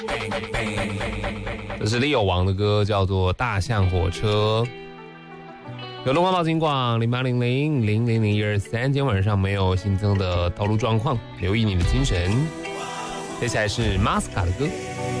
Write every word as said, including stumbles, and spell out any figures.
这是利友王的歌，叫做《大象火车》。有龙光报警广零八零零零零零一二三，今天晚上没有新增的道路状况，留意你的精神。接下来是 Masca 的歌。